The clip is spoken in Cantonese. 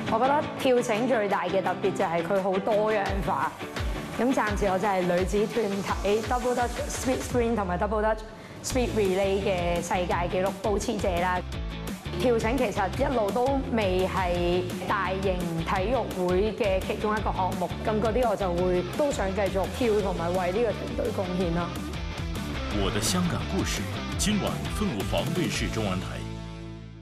我覺得跳繩最大嘅特別就係佢好多樣化。咁暫時我就係女子團體 Double Dutch Speed Sprint 同埋 Double Dutch Speed Relay 嘅世界紀錄保持者啦。跳繩其實一路都未係大型體育會嘅其中一個項目，咁嗰啲我就會都想繼續跳同埋為呢個團隊貢獻咯。 我的香港故事，今晚分5房卫視中文台。